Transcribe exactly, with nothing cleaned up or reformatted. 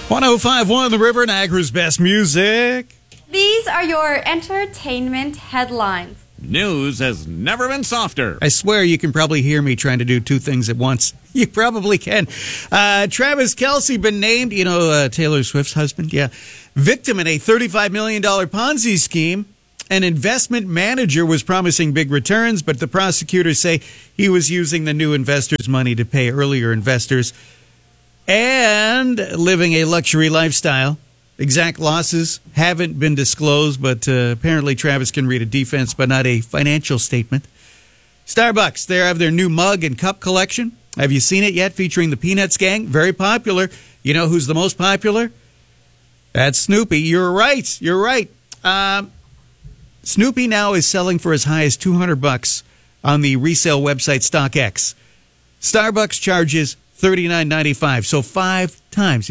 one oh five point one The River, Niagara's best music. These are your entertainment headlines. News has never been softer. I swear you can probably hear me trying to do two things at once. You probably can. Uh, Travis Kelce been named, you know, uh, Taylor Swift's husband, yeah, victim in a thirty-five million dollars Ponzi scheme. An investment manager was promising big returns, but the prosecutors say he was using the new investors' money to pay earlier investors and living a luxury lifestyle. Exact losses haven't been disclosed, but uh, apparently Travis can read a defense, but not a financial statement. Starbucks, they have their new mug and cup collection. Have you seen it yet? Featuring the Peanuts gang. Very popular. You know who's the most popular? That's Snoopy. You're right. You're right. Um, Snoopy now is selling for as high as two hundred bucks on the resale website StockX. Starbucks charges thirty-nine ninety-five, so five times.